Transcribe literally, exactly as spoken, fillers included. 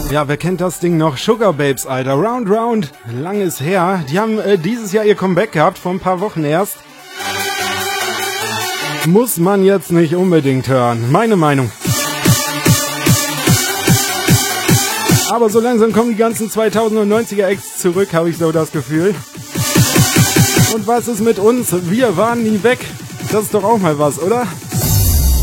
Ja, wer kennt das Ding noch? Sugar Babes, Alter. Round Round, lang ist her. Die haben äh, dieses Jahr ihr Comeback gehabt, vor ein paar Wochen erst. Muss man jetzt nicht unbedingt hören. Meine Meinung. Aber so langsam kommen die ganzen zweitausendneunziger-Acts zurück, habe ich so das Gefühl. Und was ist mit uns? Wir waren nie weg. Das ist doch auch mal was, oder?